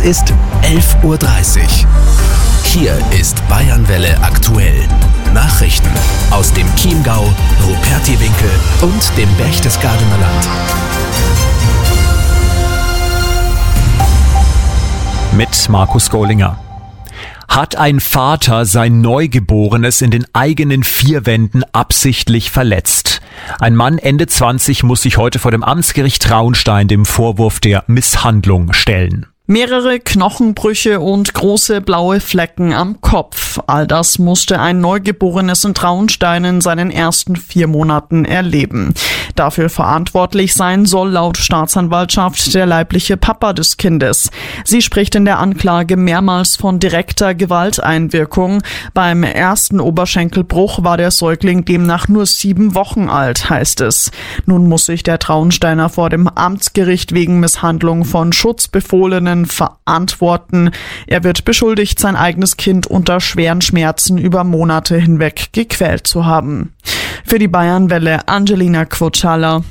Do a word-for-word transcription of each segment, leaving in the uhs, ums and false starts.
ist elf Uhr dreißig. Hier ist Bayernwelle aktuell. Nachrichten aus dem Chiemgau, Rupertiwinkel und dem Berchtesgadener Land. Mit Markus Gollinger. Hat ein Vater sein Neugeborenes in den eigenen vier Wänden absichtlich verletzt? Ein Mann Ende zwanzig muss sich heute vor dem Amtsgericht Traunstein dem Vorwurf der Misshandlung stellen. Mehrere Knochenbrüche und große blaue Flecken am Kopf. All das musste ein Neugeborenes in Traunstein in seinen ersten vier Monaten erleben. Dafür verantwortlich sein soll laut Staatsanwaltschaft der leibliche Papa des Kindes. Sie spricht in der Anklage mehrmals von direkter Gewalteinwirkung. Beim ersten Oberschenkelbruch war der Säugling demnach nur sieben Wochen alt, heißt es. Nun muss sich der Traunsteiner vor dem Amtsgericht wegen Misshandlung von Schutzbefohlenen verantworten. Er wird beschuldigt, sein eigenes Kind unter schweren Schmerzen über Monate hinweg gequält zu haben. Für die Bayernwelle Angelina Quotschala.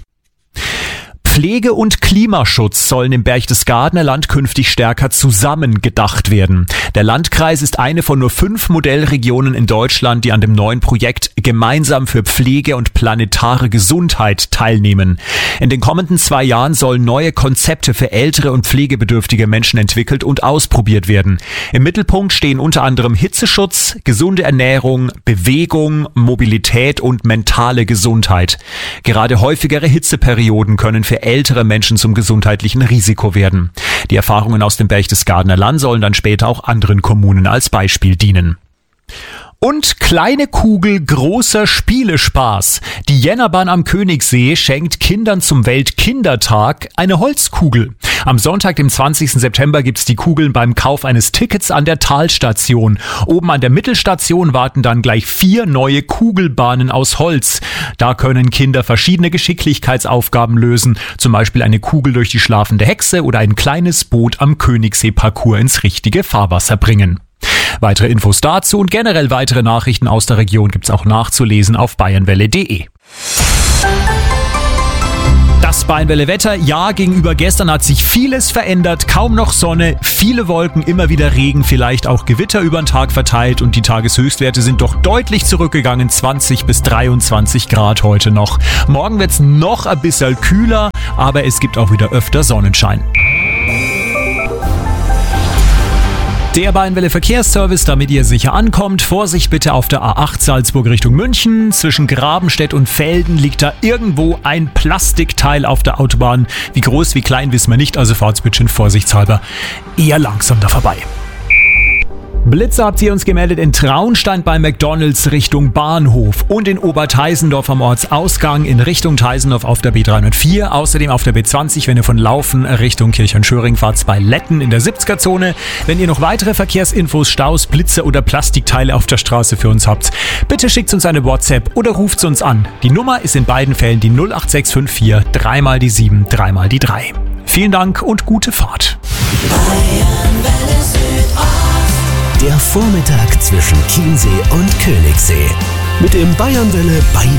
Pflege und Klimaschutz sollen im Berchtesgadener Land künftig stärker zusammen gedacht werden. Der Landkreis ist eine von nur fünf Modellregionen in Deutschland, die an dem neuen Projekt Gemeinsam für Pflege und planetare Gesundheit teilnehmen. In den kommenden zwei Jahren sollen neue Konzepte für ältere und pflegebedürftige Menschen entwickelt und ausprobiert werden. Im Mittelpunkt stehen unter anderem Hitzeschutz, gesunde Ernährung, Bewegung, Mobilität und mentale Gesundheit. Gerade häufigere Hitzeperioden können für ältere Menschen zum gesundheitlichen Risiko werden. Die Erfahrungen aus dem Berchtesgadener Land sollen dann später auch anderen Kommunen als Beispiel dienen. Und kleine Kugel, großer Spielespaß. Die Jännerbahn am Königssee schenkt Kindern zum Weltkindertag eine Holzkugel. Am Sonntag, dem zwanzigsten September, gibt's die Kugeln beim Kauf eines Tickets an der Talstation. Oben an der Mittelstation warten dann gleich vier neue Kugelbahnen aus Holz. Da können Kinder verschiedene Geschicklichkeitsaufgaben lösen, zum Beispiel eine Kugel durch die schlafende Hexe oder ein kleines Boot am Königssee-Parcours ins richtige Fahrwasser bringen. Weitere Infos dazu und generell weitere Nachrichten aus der Region gibt's auch nachzulesen auf bayernwelle punkt de. Das Bayernwelle-Wetter, ja, gegenüber gestern hat sich vieles verändert, kaum noch Sonne, viele Wolken, immer wieder Regen, vielleicht auch Gewitter über den Tag verteilt und die Tageshöchstwerte sind doch deutlich zurückgegangen, zwanzig bis dreiundzwanzig Grad heute noch. Morgen wird's noch ein bisschen kühler, aber es gibt auch wieder öfter Sonnenschein. Der Bayernwelle Verkehrsservice, damit ihr sicher ankommt. Vorsicht bitte auf der A acht Salzburg Richtung München. Zwischen Grabenstedt und Velden liegt da irgendwo ein Plastikteil auf der Autobahn. Wie groß, wie klein wissen wir nicht, also fahrt's bitte vorsichtshalber eher langsam da vorbei. Blitzer habt ihr uns gemeldet in Traunstein bei McDonalds Richtung Bahnhof und in Oberteisendorf am Ortsausgang in Richtung Teisendorf auf der B dreihundertvier. Außerdem auf der B zwanzig, wenn ihr von Laufen Richtung Kirchhörnschöring fahrt, bei Letten in der siebziger-Zone. Wenn ihr noch weitere Verkehrsinfos, Staus, Blitze oder Plastikteile auf der Straße für uns habt, bitte schickt uns eine WhatsApp oder ruft uns an. Die Nummer ist in beiden Fällen die null acht sechs fünf vier, dreimal die sieben, dreimal die drei. Vielen Dank und gute Fahrt. Der Vormittag zwischen Chiemsee und Königssee. Mit dem Bayernwelle Bye